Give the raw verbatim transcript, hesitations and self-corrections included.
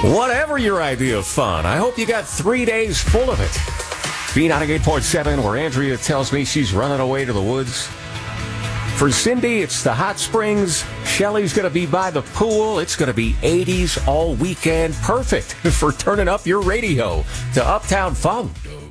Whatever your idea of fun, I hope you got three days full of it. B ninety-eight point seven, where Andrea tells me she's running away to the woods. For Cindy, it's the hot springs. Shelly's going to be by the pool. It's going to be eighties all weekend. Perfect for turning up your radio to Uptown Funk.